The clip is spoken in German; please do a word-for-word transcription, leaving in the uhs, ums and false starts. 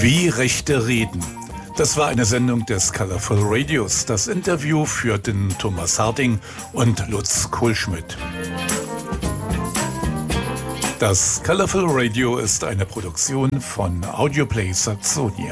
Wie Rechte reden. Das war eine Sendung des Colorful Radios. Das Interview führten Thomas Harting und Lutz Kohlschmidt. Das Colorful Radio ist eine Produktion von Audioplay Saxonia.